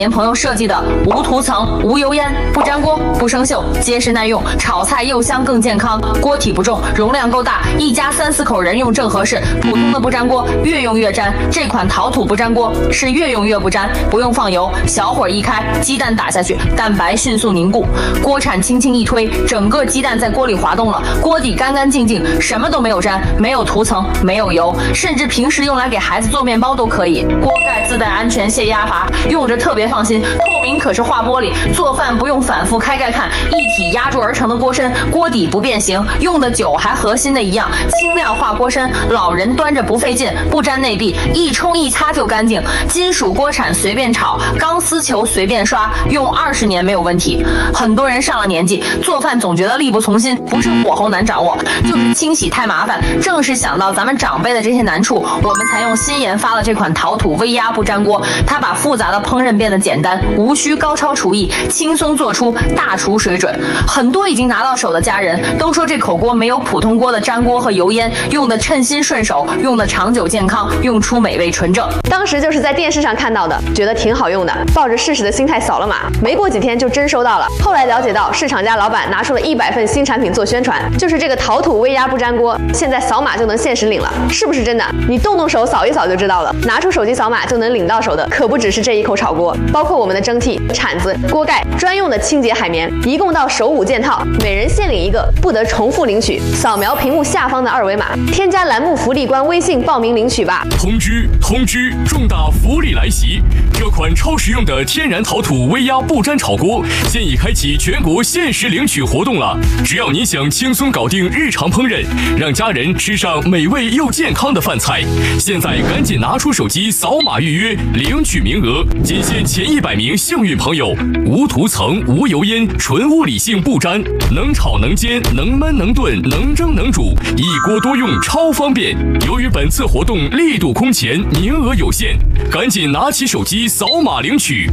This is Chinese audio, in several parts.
年朋友设计的无涂层、无油烟、不粘锅、不生锈、结实耐用，炒菜又香更健康，锅体不重，容量够大，一家3、4口人用正合适。普通的不粘锅越用越粘，这款陶土不粘锅是越用越不粘，不用放油，小火一开，鸡蛋打下去，蛋白迅速凝固，锅铲轻轻一推，整个鸡蛋在锅里滑动了，锅底干干净净，什么都没有粘，没有涂层，没有油，甚至平时用来给孩子做面包都可以。锅盖自带安全泄压阀，用着特别放心，透明可视化玻璃，做饭不用反复开盖看，一体压铸而成的锅身，锅底不变形，用的久还和新的一样，轻量化锅身，老人端着不费劲，不粘内壁，一冲一擦就干净。金属锅铲随便炒，钢丝球随便刷，用20年没有问题。很多人上了年纪，做饭总觉得力不从心，不是火候难掌握，就是清洗太麻烦。正是想到咱们长辈的这些难处，我们才用新研发了这款陶土微压不粘锅，它把复杂的烹饪变得简单，无需高超厨艺，轻松做出大厨水准。很多已经拿到手的家人都说，这口锅没有普通锅的粘锅和油烟，用的称心顺手，用的长久健康，用出美味纯正。 当时就是在电视上看到的，觉得挺好用的，抱着试试的心态扫了码，没过几天就真收到了。后来了解到，市场家老板拿出了100份新产品做宣传，就是这个陶土微压不粘锅，现在扫码就能限时领了，是不是真的？你动动手扫一扫就知道了。拿出手机扫码就能领到手的，可不只是这一口炒锅，包括我们的蒸屉、铲子、锅盖，专用的清洁海绵，一共到手5件套，每人限领1个，不得重复领取。扫描屏幕下方的2维码，添加栏目福利官微信报名领取吧。 通知！重大福利来袭！这款超实用的天然陶土微压不粘炒锅现已开启全国限时领取活动了。只要你想轻松搞定日常烹饪，让家人吃上美味又健康的饭菜，现在赶紧拿出手机扫码预约领取名额，仅限前100名幸运朋友。无涂层、无油烟，纯物理性不粘，能炒能煎，能焖能炖，能蒸能煮，一锅多用，超方便。由于本次活动力度空前，名额有限，赶紧拿起手机扫码领取。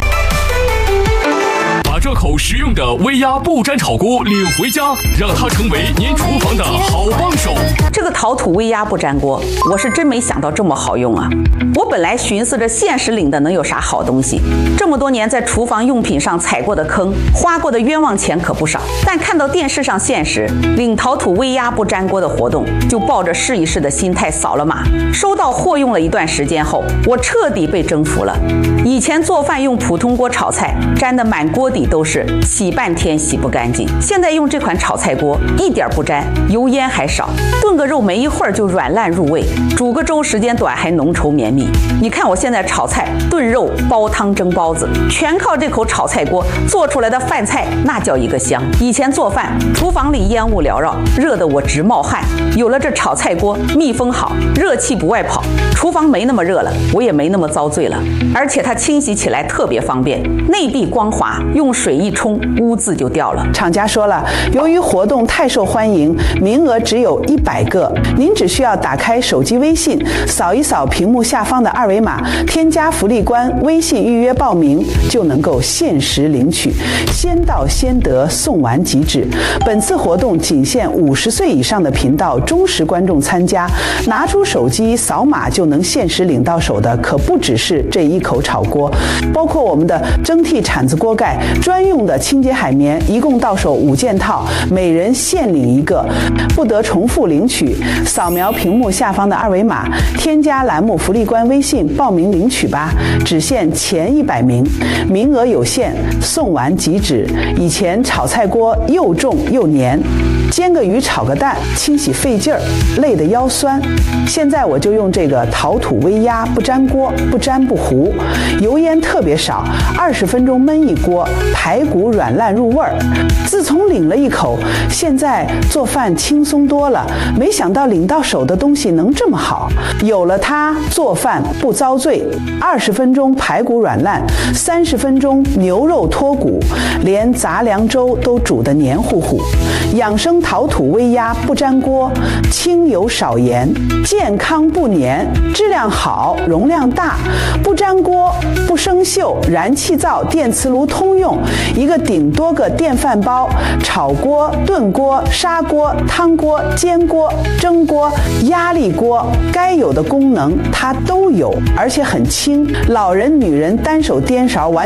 把这口实用的微压不粘炒锅领回家，让它成为您厨房的好帮手。 这个陶土微压不粘锅，我是真没想到这么好用啊！我本来寻思着限时领的能有啥好东西，这么多年在厨房用品上踩过的坑，花过的冤枉钱可不少。但看到电视上限时领陶土微压不粘锅的活动，就抱着试一试的心态扫了码。收到货用了一段时间后，我彻底被征服了。以前做饭用普通锅炒菜，粘得满锅底都是，洗半天洗不干净。现在用这款炒菜锅，一点不粘，油烟还少，炖个肉没一会儿就软烂入味，煮个粥时间短还浓稠绵密。你看我现在炒菜、炖肉、煲汤、蒸包子，全靠这口炒菜锅做出来的饭菜，那叫一个香。以前做饭，厨房里烟雾缭绕，热得我直冒汗。有了这炒菜锅，密封好，热气不外跑，厨房没那么热了，我也没那么遭罪了。而且它清洗起来特别方便，内壁光滑，用水一冲，污渍就掉了。 厂家说了，由于活动太受欢迎，名额只有100个，您只需要打开手机微信，扫一扫屏幕下方的2维码，添加福利官微信预约报名，就能够限时领取，先到先得，送完即止。本次活动仅限50岁以上的频道忠实观众参加，拿出手机扫码就能限时领到手的，可不只是这一口炒锅，包括我们的蒸屉、铲子、锅盖，专用的清洁海绵，一共到手5件套，每人限领1个，不得重复领取。扫描屏幕下方的2维码，添加栏目福利官微信报名领取吧，只限前100名，名额有限，送完即止。以前炒菜锅又重又黏，煎个鱼炒个蛋清洗费劲儿，累得腰酸。现在我就用这个陶土微压不粘锅，不粘不糊，油烟特别少，20分钟焖一锅，排骨软烂入味儿。自从领了一口，现在做饭轻松多了。没想到领到手的东西能这么好，有了它做饭不遭罪。20分钟排骨软烂，30分钟牛肉脱骨，连杂粮粥都煮得黏糊糊。养生陶土微压不粘锅，清油少盐，健康不粘，质量好，容量大，不粘锅，不生锈，燃气灶、电磁炉通用，一个顶多个电饭煲，炒锅、炖锅、砂锅、汤锅、煎锅、蒸锅、压力锅，该有的功能它都有，而且很轻，老人、女人单手颠勺完